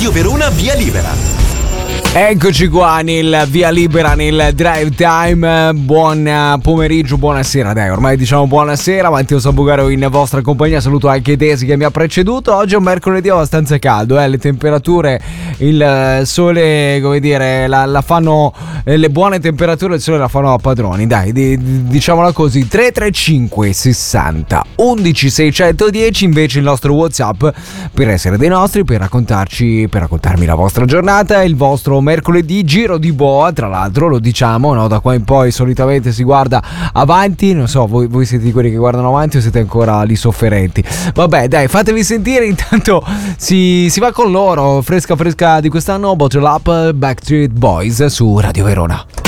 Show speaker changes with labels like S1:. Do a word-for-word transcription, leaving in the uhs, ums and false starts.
S1: Radio Verona Via Libera.
S2: Eccoci qua nel via libera, nel drive time. Buon pomeriggio, buonasera. Dai, ormai diciamo buonasera. Matteo Sabugaro in vostra compagnia. Saluto anche Desi che mi ha preceduto. Oggi è un mercoledì abbastanza caldo, eh? Le temperature, il sole, come dire, la, la fanno, le buone temperature, il sole la fanno a padroni. Dai, di, di, diciamola così. tre tre cinque sessanta undici seicentodieci invece il nostro WhatsApp per essere dei nostri, per raccontarci, per raccontarmi la vostra giornata, il vostro mercoledì giro di boa. Tra l'altro lo diciamo, no? Da qua in poi solitamente si guarda avanti. Non so, voi, voi siete di quelli che guardano avanti o siete ancora lì sofferenti? Vabbè, dai, fatevi sentire. Intanto si, si va con loro. Fresca fresca di quest'anno, Bottle Up, Backstreet Boys su Radio Verona.